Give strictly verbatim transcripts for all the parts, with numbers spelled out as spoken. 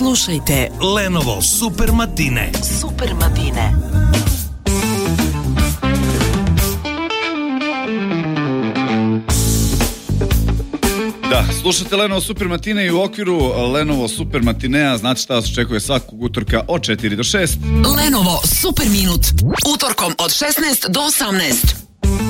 Slušajte Lenovo Super Matine. Super Matine. Da, slušate Lenovo Super Matine i u okviru Lenovo Super Matinea znate šta vas očekuje svakog utorka od četiri do šest. Lenovo Super Minut. Utorkom od šesnaest do osamnaest.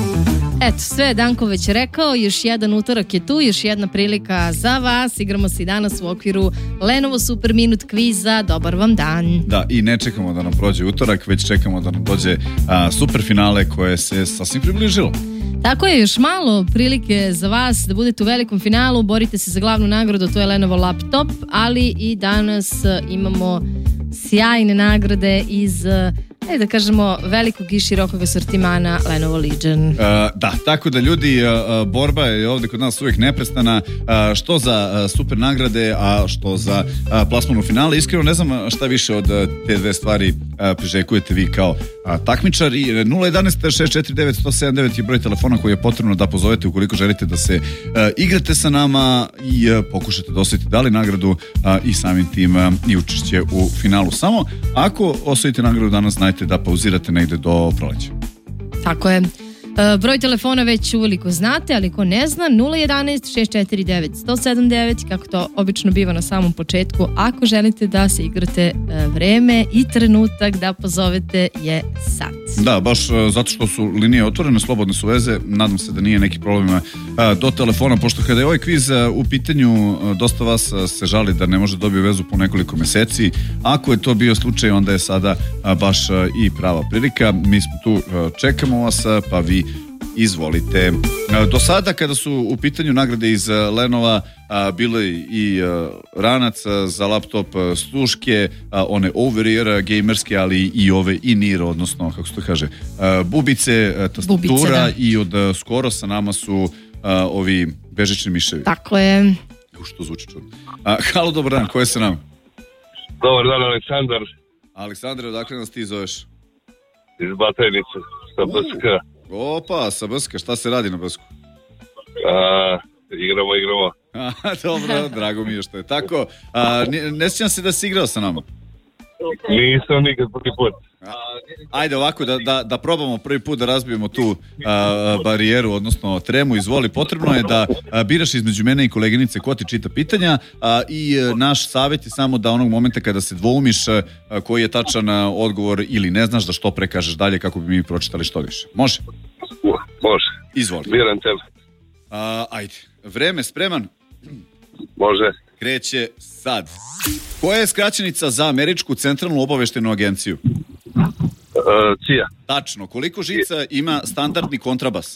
Eto, sve je Danko već rekao, još jedan utorak je tu, još jedna prilika za vas. Igramo se i danas u okviru Lenovo Super Minut kviza. Dobar vam dan. Da, i ne čekamo da nam prođe utorak, već čekamo da nam dođe a, super finale koje se sasvim približilo. Tako je, još malo prilike za vas da budete u velikom finalu, borite se za glavnu nagradu, to je Lenovo laptop, ali i danas imamo sjajne nagrade iz, ajde da kažemo, velikog i širokog asortimana Lenovo Legion. Uh, da, tako da ljudi, uh, borba je ovdje kod nas uvijek neprestana, uh, što za uh, super nagrade, a što za uh, plasman u finale. Iskreno ne znam šta više od uh, te dve stvari uh, priželjkujete vi kao uh, takmičar. I nula jedanaest šest četiri devet sto sedam devet je broj telefona koji je potrebno da pozovete ukoliko želite da se uh, igrate sa nama i uh, pokušate da osvojite da li nagradu uh, i samim tim uh, i učešće u finalu. Samo ako osvojite nagradu danas, znajte da pauzirate negde do proleća. Tako je. E, broj telefona već uveliko znate, ali ko ne zna, nula jedanaest šest četiri devet sto sedam devet, kako to obično biva na samom početku. Ako želite da se igrate, e, vreme i trenutak da pozovete je sad. Da, baš e, zato što su linije otvorene, slobodne su veze, nadam se da nije neki problem e, do telefona, pošto kada je ovaj kviz e, u pitanju, e, dosta vas e, se žali da ne može dobiti vezu po nekoliko meseci. Ako je to bio slučaj, onda je sada e, baš e, i prava prilika. Mi smo tu, e, čekamo vas, e, pa vi izvolite. Do sada kada su u pitanju nagrade iz Lenova bilo i ranac za laptop, sluške, one over-ear gamerske, ali i ove in-ear, odnosno kako se to kaže, bubice, tastatura. Bubice, da. I od skoro sa nama su ovi bežični miševi. Tako je. U što zvuči čudno. Halo, dobar dan, ko je sa nama? Dobar dan, Aleksandar. Aleksandar, odakle nas ti zoveš? Iz Batajnice, sa Brska. Opa, sa Brska, šta se radi na Brsku? A, igramo, igramo. A, dobro, drago mi je što je tako. A, ne, ne sjećam se da si igrao sa nama? Nisam nikad prvi put. A, ajde ovako, da, da, da probamo prvi put da razbijemo tu a, barijeru, odnosno tremu. Izvoli, potrebno je da a, biraš između mene i koleginice ko ti čita pitanja a, i a, naš savjet je samo da onog momenta kada se dvoumiš a, koji je tačan a, odgovor ili ne znaš, da što pre kažeš dalje kako bi mi pročitali što više. Može? Može. Izvoli. Biram tebe. A, ajde. Vreme, spreman? Može. Kreće sad. Koja je skraćenica za Američku centralnu obaveštenu agenciju? Uh, C I A. Tačno. Koliko žica ima standardni kontrabas?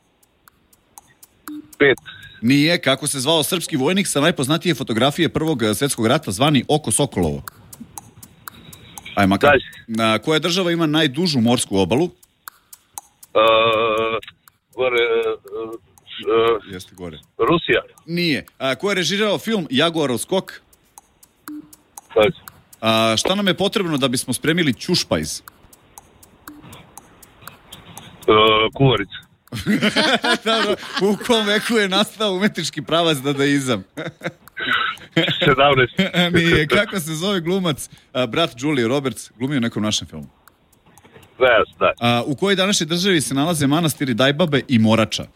Pet. Nije. Kako se zvao srpski vojnik sa najpoznatije fotografije Prvog svjetskog rata zvani Oko Sokolovo? Aj, makar. Na koja država ima najdužu morsku obalu? Uh, gore... Uh, Uh, Jeste gore. Rusija. Nije. A, ko je režirao film Jaguarov skok? Znači. A, šta nam je potrebno da bismo spremili ćušpajz? Uh, kuvarica. Dobro, u kom veku je nastao umetnički pravac dadaizam? sedamnaest. Nije. Kako se zove glumac a, brat Julie Roberts, glumio u nekom našem filmu? Yes, da. A, u kojoj današnjoj državi se nalaze manastiri Dajbabe i Morača?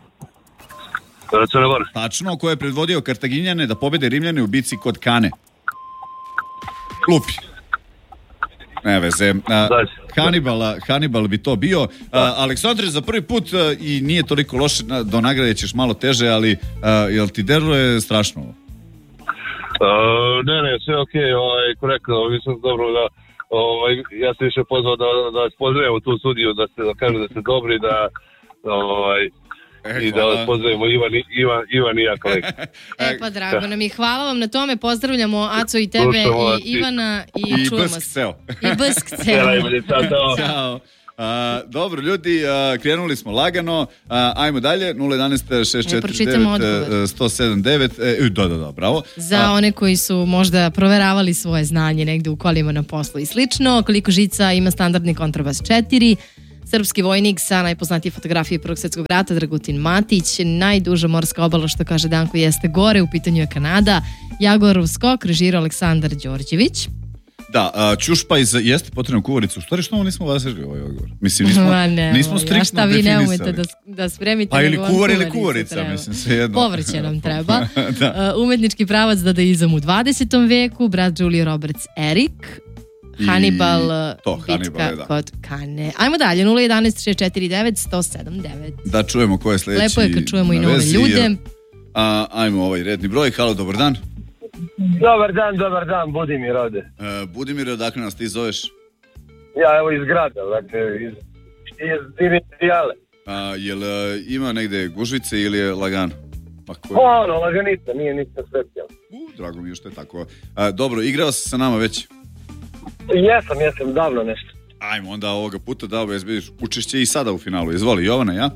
Crna Gora. Tačno. Ko je predvodio Kartaginjane da pobede Rimljane u bici kod Kane? Klupi. Ne veze. A, Hannibal, Hannibal bi to bio. A, Aleksandre, za prvi put a, i nije toliko loše, do nagrade ćeš malo teže, ali a, jel ti deluje strašno ovo? Uh, ne, ne, sve ok, ovaj, korektno, mislim dobro da, ovaj, ja sam više pozvao da, da vas pozdravim u tu studiju, da se da kažu da ste dobri, da, ovaj, E, i da vas pozdravimo Ivan, Ivan, Ivan i ja kolega. E pa drago nam i hvala vam na tome, pozdravljamo Aco i tebe i Ivana i, i čujemo Brsk se. ceo. I Brsk ceo. Ćao. A, dobro ljudi, a, krenuli smo lagano, a, ajmo dalje. Nula jedanaest šest četiri devet sto sedam devet. E, da, da, da, bravo. Za a, one koji su možda proveravali svoje znanje negde u kolima na poslu i slično, koliko žica ima standardni kontrabas četiri, Srpski vojnik sa najpoznatije fotografije Prvog svjetskog rata, Dragutin Matić. Najduža morska obala, što kaže Danko, jeste gore, u pitanju je Kanada. Jagorov skok režirao Aleksandar Đorđević. Da, a, Ćušpa iz jeste potrebna kuvarica. U stvari što ovo nismo važili ovaj odgovor? Mislim, nismo, Ma ne, nismo striktno ja šta vi definisali. ne umete da, da spremite. Pa ili nego vam kuvar ili kuvarica kuvarica, treba. mislim, sve jedno. Povrće nam treba. Da. Uh, umetnički pravac dadaizam u dvadesetom veku, brat Julia Roberts Erik. Hannibal, to, bitka Hannibal, da. kod Kane. Ajmo dalje, nula jedanaest šest četiri devet sto sedam devet. Da čujemo ko je sledeći. Lepo je kad čujemo i na nove vezi, ljude. A, ajmo ovaj redni broj. Halo, dobar dan. Dobar dan, dobar dan, Budimir ovde. E, Budimir, odakle nas ti zoveš? Ja evo iz grada, dakle, iz, iz Dimitriale. A, jel e, ima negde gužvice ili je lagano? Pa ko je? Ono, laganica, nije ništa specijalno. U, drago mi je što je tako. A, dobro, igrao si sa nama već? Jesam, jesam, davno nešto. Ajmo onda ovoga puta da obezbediš učešće i sada u finalu. Izvoli, Jovana, ja?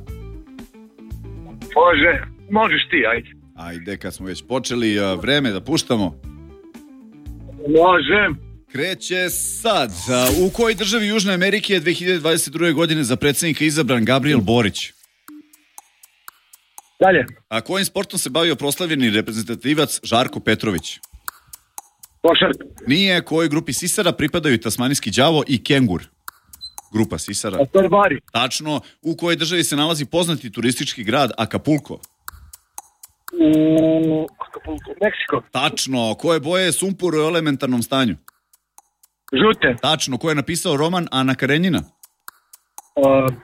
Može, možeš ti, ajde. Ajde, kad smo već počeli, a, vreme da puštamo. Možem. Kreće sad. A, u kojoj državi Južne Amerike je dve hiljade dvadeset druge. godine za predsjednika izabran Gabriel Borić? Dalje. A kojim sportom se bavio proslavljeni reprezentativac Žarko Petrović? Košarka. Nije. Kojoj grupi sisara pripadaju tasmanijski đavo i kengur? Grupa sisara. A to je Bari. Tačno. U kojoj državi se nalazi poznati turistički grad Acapulco? U Meksiko. Tačno. Koje boje je sumpor u elementarnom stanju? Žute. Tačno. Ko je napisao roman Ana Karenjina? Uh,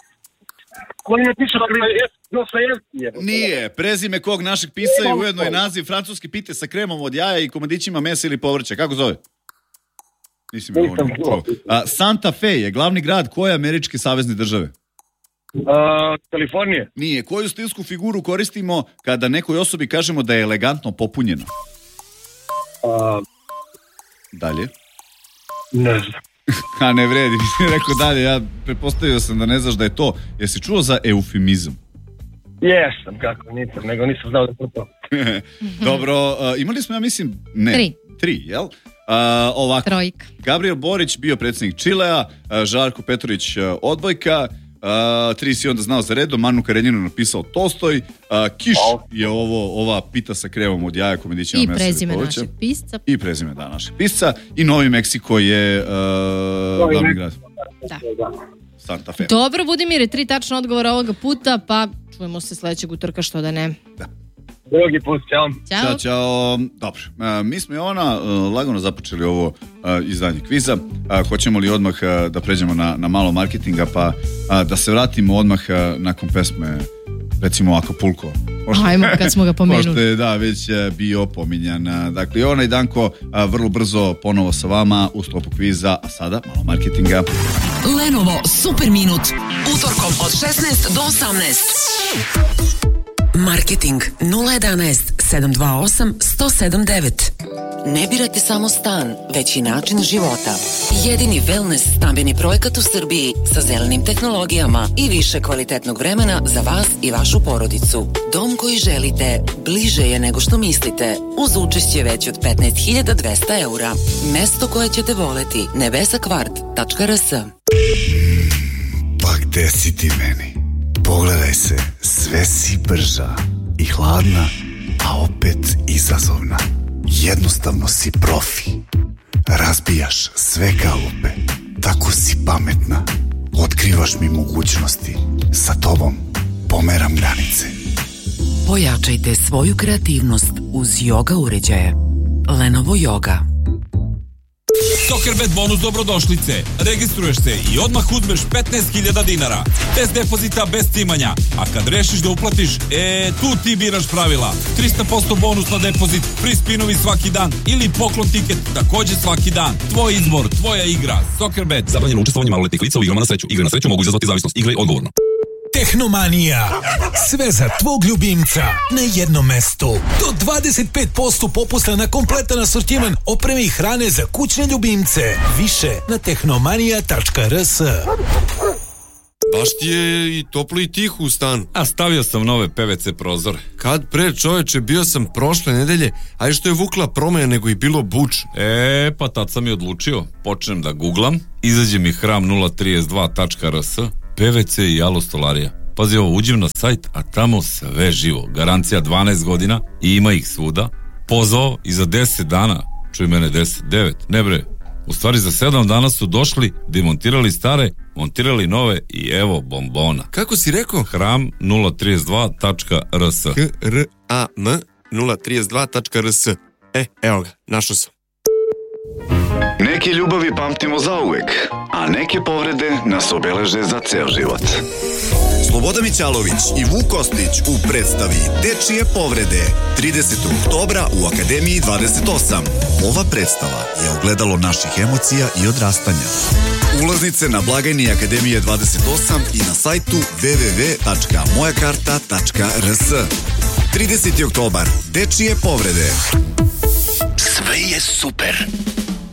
ko je napisao Dostojevski? Nije. Prezime kog našeg pisa je ujedno i naziv francuski pite sa kremom od jaja i komadićima mesa ili povrća. Kako zove? Nisi mi ovo čuo. A, Santa Fe je glavni grad koje američke savezne države? Uh, Kalifornije. Nije. Koju stilsku figuru koristimo kada nekoj osobi kažemo da je elegantno popunjena? Uh, Dalje. ne znam. A ne vredi, nisam rekao dalje. Ja pretpostavio sam da ne znaš da je to. Jesi čuo za eufemizam? Jesam, kako, nisam, nego nisam znao da je to. Dobro, uh, imali smo, ja mislim, ne. Tri. Tri, jel? Uh, ovako. Trojka. Gabriel Borić bio predsjednik Čilea, uh, Žarko Petrović uh, odbojka, uh, tri si onda znao za redom, Anu Karenjinu napisao Tolstoj, uh, Kiš je ovo, ova pita sa kremom od jaja, komedićima I mesa prezime povrća. našeg pisca. I prezime, da, našeg pisca. I Novi Meksiko je uh, glavni grad. Da. Santa Fe. Dobro, Budimire, tri tačna odgovora ovoga puta, pa čujemo se sledećeg utorka, što da ne. Da. Drugi put, ćao. Ćao. Ćao, čao. Dobro, a, mi smo i ona a, lagano započeli ovo a, izdanje kviza. A, hoćemo li odmah a, da pređemo na, na malo marketinga, pa a, da se vratimo odmah a, nakon pesme, recimo Acapulco. Pošto, Ajmo, kad smo ga pomenuli. Pošto je, da, već a, bio pominjan. A, dakle, Jovana i Danko a, vrlo brzo ponovo sa vama u sklopu kviza, a sada malo marketinga. Lenovo Super Minut. Utorkom od šesnaest do osamnaest. Marketing nula jedanaest sedam dva osam sto sedam devet. Ne birate samo stan, već i način života. Jedini wellness stambeni projekat u Srbiji sa zelenim tehnologijama i više kvalitetnog vremena za vas i vašu porodicu. Dom koji želite bliže je nego što mislite, uz učešće već od petnaest hiljada dvesta eura. Mesto koje ćete voleti, nebesakvart tačka r s. Pa gde si ti meni? Pogledaj se, sve si brža i hladna, a opet izazovna. Jednostavno si profi. Razbijaš sve kalupe. Tako si pametna. Otkrivaš mi mogućnosti. Sa tobom pomeram granice. Pojačajte svoju kreativnost uz yoga uređaje. Lenovo Yoga. Soccerbet bonus dobrodošlice. Registruješ se i odmah uzmeš petnaest hiljada dinara. Bez depozita, bez cimanja. A kad rešiš da uplatiš, e, tu ti biraš pravila. trista posto bonus na depozit, free spinovi svaki dan ili poklon tiket takođe svaki dan. Tvoj izbor, tvoja igra. Soccerbet. Zabranjeno učestvovanje maloletnih lica u igrama na sreću. Igre na sreću mogu izazvati zavisnost. Igraj odgovorno. Tehnomanija. Sve za tvog ljubimca na jednom mestu. Do dvadeset pet posto popusta na kompletan asortiman opreme i hrane za kućne ljubimce. Više na tehnomanija tačka r s. Baš ti je i toplo i tiho u stanu. A stavio sam nove P V C prozore. Kad pre, čoveče, bio sam prošle nedelje, a i što je vukla promaja nego i bilo bučno. E, pa tad sam i odlučio. Počnem da googlam, izađe mi hram nula trideset dva tačka r s P V C i alo stolarija. Pazi ovo, uđem na sajt, a tamo sve živo. Garancija dvanaest godina i ima ih svuda. Pozvao i za deset dana, čuj mene deset, devet, ne bre, u stvari za sedam dana su došli, demontirali stare, montirali nove i evo bombona. Kako si rekao? Hram nula trideset dva tačka r s. H R A M nula trideset dva tačka r s. E, evo ga, našao sam. Neke ljubavi pamtimo zauvek, a neke povrede nas obeleže za ceo život. Sloboda Mićalović i Vuk Kostić u predstavi Dečije povrede tridesetog oktobra u Akademiji dvadeset osam. Ova predstava je ogledalo naših emocija i odrastanja. Ulaznice na blagajni Akademije dvadeset osam i na sajtu w w w tačka moja karta tačka r s. trideseti oktobar. Dečije povrede. Sve je super.